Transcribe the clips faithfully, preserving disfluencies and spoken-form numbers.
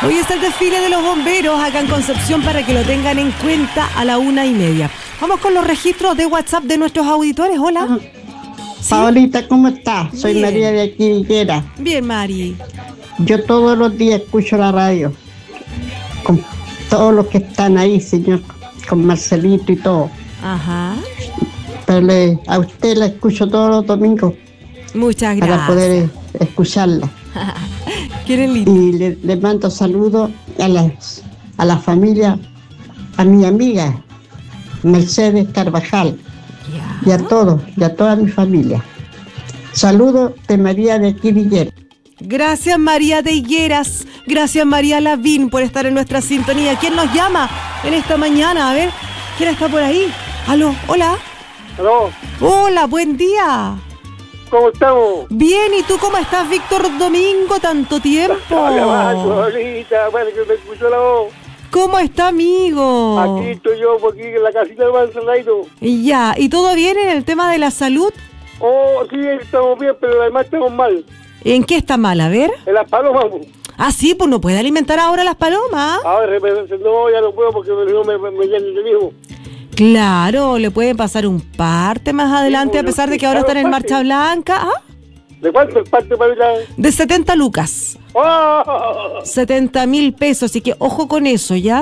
Hoy es el desfile de los bomberos acá en Concepción para que lo tengan en cuenta a la una y media. Vamos con los registros de WhatsApp de nuestros auditores. Hola. ¿Sí? Paolita, ¿cómo estás? Soy Bien. María de aquí, Villera. Bien, Mari. Yo todos los días escucho la radio. Con todos los que están ahí, señor. Con Marcelito y todo. Ajá. Pero le, a usted la escucho todos los domingos. Muchas gracias. Para poder escucharla. ¿Quién es lindo? Y le, le mando saludos a, las, a la familia, a mi amiga Mercedes Carvajal. Ya. Y a todos, y a toda mi familia. Saludos de María de aquí, Villera. Gracias, María de Higueras. Gracias, María Lavín, por estar en nuestra sintonía. ¿Quién nos llama en esta mañana? A ver, ¿quién está por ahí? Aló, hola. Aló. Hola, buen día. ¿Cómo estamos? Bien, ¿y tú cómo estás, Víctor Domingo? Tanto tiempo. Ahorita, bueno, que me escuchó la voz. ¿Cómo está, amigo? Aquí estoy yo, por aquí en la casita de Manzanaito. Ya, ¿y todo bien en el tema de la salud? Oh, sí, estamos bien, pero además estamos mal. ¿En qué está mal? A ver. En las palomas. Ah, sí, pues no puede alimentar ahora las palomas. A ver, no, ya no puedo porque no me, me, me llenan el hijo. Claro, le pueden pasar un parte más adelante, Sí, a pesar de que claro, ahora están en parte. marcha blanca. ¿Ah? ¿De cuánto el parte para allá? De setenta lucas. ¡Oh! setenta mil pesos, así que ojo con eso, ¿ya?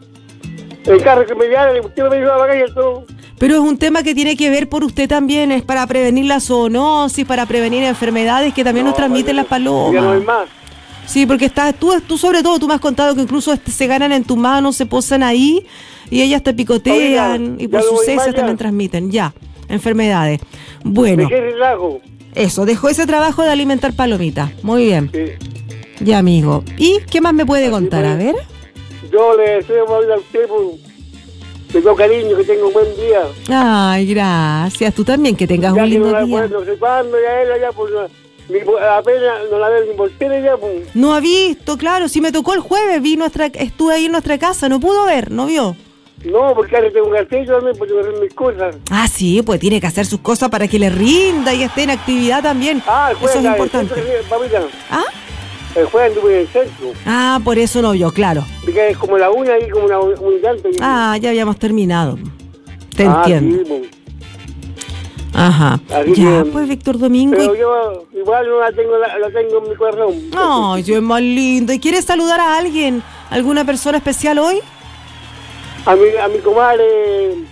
El carro que me viene, usted me dijo a la calle todo. Pero es un tema que tiene que ver por usted también, es para prevenir la zoonosis, para prevenir enfermedades que también No, nos transmiten las Ya no hay palomas. más. Sí, porque estás, tú, tú sobre todo, tú me has contado que incluso este, se ganan en tu mano, se posan ahí y ellas te picotean Oiga, y por ya no sus voy heces más ya. también transmiten, ya, enfermedades. Bueno, ¿De qué relajo? eso, dejó ese trabajo de alimentar palomitas. Muy bien, Sí. ya, amigo. ¿Y qué más me puede contar? A ver. Yo le deseo a usted, pues, le doy cariño, que tenga un buen día. Ay, gracias. Tú también, que tengas Ya un que no lindo la día. puedo, no sé cuándo, ya era, ya, pues, ni, apenas no la veo ni por tele ya, pues. No ha visto, claro, si me tocó el jueves, vi nuestra, estuve ahí en nuestra casa, no pudo ver, no vio. No, porque ahora tengo un cartello también, porque me hacen mis cosas. Ah, sí, pues tiene que hacer sus cosas para que le rinda y esté en actividad también. Ah, el jueves, Eso es ya, el importante. centro, papita. ¿Ah? El jueves anduve en el centro. Ah, por eso no vio, claro. Porque es como la una y como una un llanto. y- Ah, ya habíamos terminado. Te Ah, entiendo. sí, pues. Ajá. Así Ya, que- pues, Víctor Domingo. Pero y- yo igual no la tengo, la, la tengo en mi corazón. Ay, sí, es más lindo. ¿Y quieres saludar a alguien? ¿Alguna persona especial hoy? A mi, a mi comadre, eh,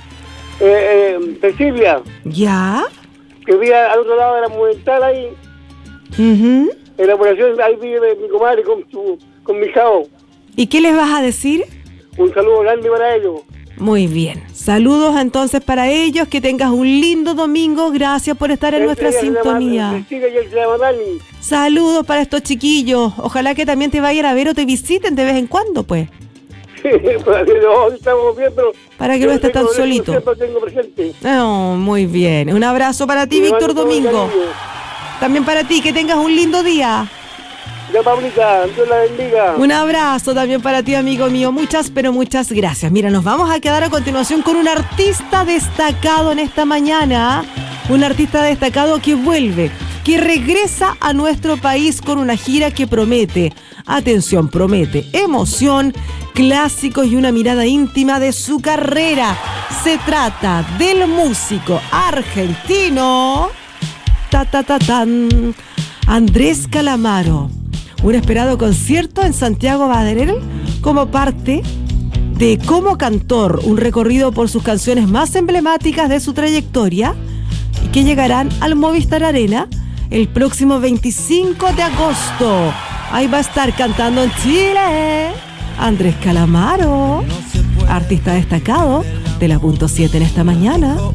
eh, Cecilia, ¿Ya? que vive al otro lado de la monumental ahí, Ujú. en la operación, ahí vive mi comadre con, su, con mi chavo. ¿Y qué les vas a decir? Un saludo grande para ellos. Muy bien. Saludos entonces para ellos. Que tengas un lindo domingo. Gracias por estar en nuestra Ella se llama sintonía. Cecilia y él se llama Dani. Saludos para estos chiquillos. Ojalá que también te vayan a ver o te visiten de vez en cuando, pues. Para que no, estamos bien, pero... Para que yo no estés tan tengo- solito. Siempre tengo presente. Oh, muy bien. Un abrazo para ti, Y le Víctor mando todo el Domingo. cariño. También para ti. Que tengas un lindo día. Ya, Pablita, Dios la bendiga. Un abrazo también para ti, amigo mío. Muchas, pero muchas gracias. Mira, nos vamos a quedar a continuación con un artista destacado en esta mañana. Un artista destacado que vuelve, que regresa a nuestro país con una gira que promete, atención, promete emoción, clásicos y una mirada íntima de su carrera. Se trata del músico argentino ta, ta, ta, tan, Andrés Calamaro. Un esperado concierto en Santiago Baderel como parte de Como Cantor, un recorrido por sus canciones más emblemáticas de su trayectoria y que llegarán al Movistar Arena el próximo veinticinco de agosto. Ahí va a estar cantando en Chile Andrés Calamaro, artista destacado de la punto siete en esta mañana.